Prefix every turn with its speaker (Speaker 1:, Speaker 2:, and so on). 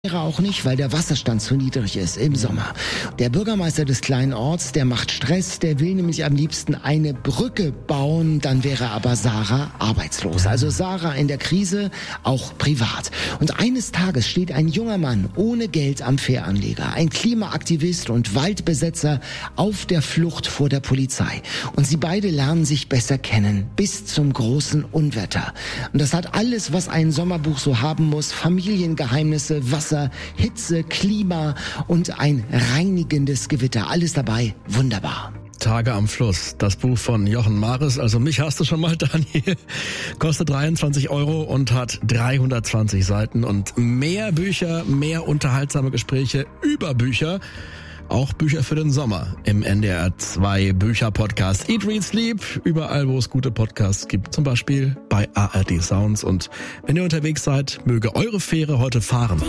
Speaker 1: Auch nicht, weil der Wasserstand zu niedrig ist im Sommer. Der Bürgermeister des kleinen Orts, der macht Stress, der will nämlich am liebsten eine Brücke bauen, dann wäre aber Sarah arbeitslos. Also Sarah in der Krise, auch privat. Und eines Tages steht ein junger Mann ohne Geld am Fähranleger, ein Klimaaktivist und Waldbesetzer auf der Flucht vor der Polizei. Und sie beide lernen sich besser kennen, bis zum großen Unwetter. Und das hat alles, was ein Sommerbuch so haben muss: Familiengeheimnisse, Wasser, Hitze, Klima und ein reinigendes Gewitter. Alles dabei, wunderbar.
Speaker 2: Tage am Fluss, das Buch von Jochen Mares. Also mich hast du schon mal, Daniel. Kostet 23 € und hat 320 Seiten und mehr Bücher, mehr unterhaltsame Gespräche über Bücher. Auch Bücher für den Sommer im NDR 2 Bücher-Podcast. Eat, Read, Sleep, überall, wo es gute Podcasts gibt. Zum Beispiel bei ARD Sounds. Und wenn ihr unterwegs seid, möge eure Fähre heute fahren.